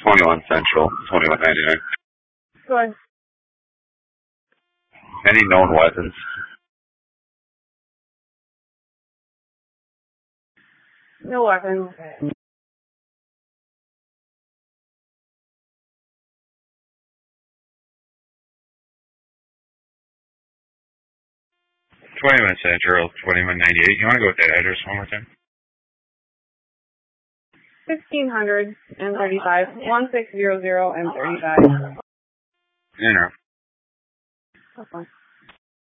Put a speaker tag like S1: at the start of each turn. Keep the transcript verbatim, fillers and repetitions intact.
S1: twenty-one Central, twenty-one ninety-nine.
S2: Go ahead.
S1: Any known weapons?
S2: No weapons.
S1: twenty-one Central, twenty-one ninety-eight. You want to go with that address one more time?
S2: Fifteen hundred and thirty-five. One six zero zero and thirty-five.
S1: You know.
S2: Okay.